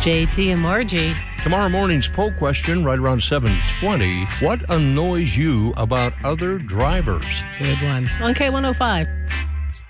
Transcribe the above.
JT and Margie. Tomorrow morning's poll question right around 7:20. What annoys you about other drivers? Good one. On K105.